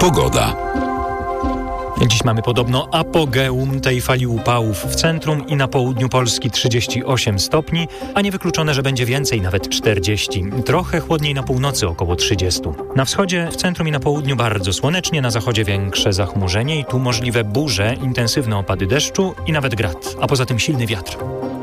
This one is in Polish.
Pogoda. Dziś mamy podobno apogeum tej fali upałów w centrum i na południu Polski 38 stopni, a niewykluczone, że będzie więcej, nawet 40. Trochę chłodniej na północy, około 30. Na wschodzie, w centrum i na południu bardzo słonecznie, na zachodzie większe zachmurzenie i tu możliwe burze, intensywne opady deszczu i nawet grad, a poza tym silny wiatr.